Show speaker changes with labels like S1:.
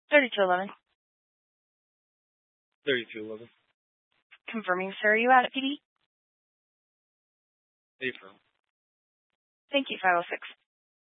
S1: 3211.
S2: 3211.
S1: Confirming, sir. Are you out at PD?
S2: April.
S1: Thank you, 506.